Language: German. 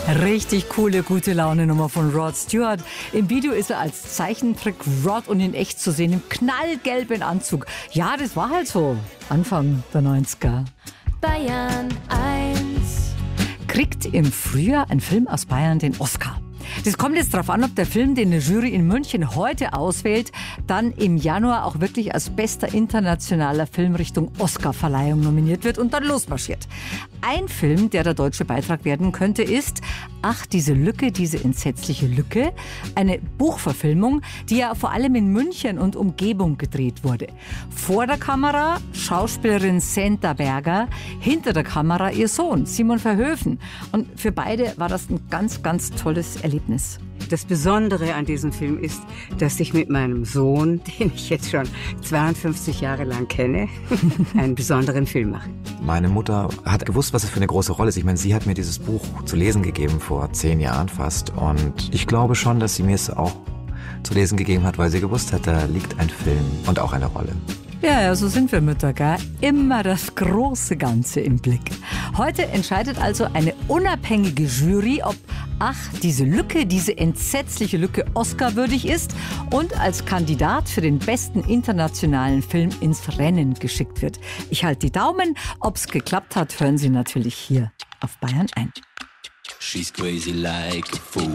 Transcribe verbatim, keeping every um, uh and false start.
Richtig coole, gute Laune-Nummer von Rod Stewart. Im Video ist er als Zeichentrick Rod und in echt zu sehen im knallgelben Anzug. Ja, das war halt so. Anfang der neunziger. Bayern eins. Kriegt im Frühjahr ein Film aus Bayern den Oscar. Das kommt jetzt darauf an, ob der Film, den eine Jury in München heute auswählt, dann im Januar auch wirklich als bester internationaler Film Richtung Oscarverleihung nominiert wird und dann losmarschiert. Ein Film, der der deutsche Beitrag werden könnte, ist Ach, diese Lücke, diese entsetzliche Lücke. Eine Buchverfilmung, die ja vor allem in München und Umgebung gedreht wurde. Vor der Kamera Schauspielerin Senta Berger, hinter der Kamera ihr Sohn Simon Verhoeven. Und für beide war das ein ganz, ganz tolles Erlebnis. Das Besondere an diesem Film ist, dass ich mit meinem Sohn, den ich jetzt schon zweiundfünfzig Jahre lang kenne, einen besonderen Film mache. Meine Mutter hat gewusst, was es für eine große Rolle ist. Ich meine, sie hat mir dieses Buch zu lesen gegeben vor zehn Jahren fast. Und ich glaube schon, dass sie mir es auch zu lesen gegeben hat, weil sie gewusst hat, da liegt ein Film und auch eine Rolle. Ja, ja, so sind wir Mütter, gell? Immer das große Ganze im Blick. Heute entscheidet also eine unabhängige Jury, ob Ach, diese Lücke, diese entsetzliche Lücke Oscar-würdig ist und als Kandidat für den besten internationalen Film ins Rennen geschickt wird. Ich halte die Daumen. Ob's geklappt hat, hören Sie natürlich hier auf Bayern eins. She's crazy like a fool.